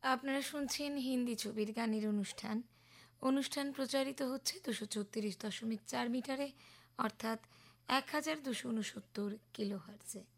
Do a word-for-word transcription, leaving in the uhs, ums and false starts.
আপনারা শুনছেন হিন্দি ছবির গানের অনুষ্ঠান। অনুষ্ঠান প্রচারিত হচ্ছে দুশো চৌত্রিশ দশমিক চার মিটারে, অর্থাৎ এক হাজার দুশো উনসত্তর কিলো হার্টজে।